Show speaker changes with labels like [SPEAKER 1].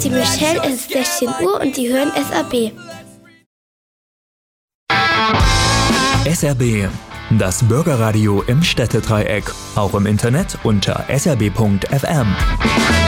[SPEAKER 1] die Michelle, es ist 16 Uhr und die hören SRB.
[SPEAKER 2] SRB, das Bürgerradio im Städtedreieck, auch im Internet unter srb.fm.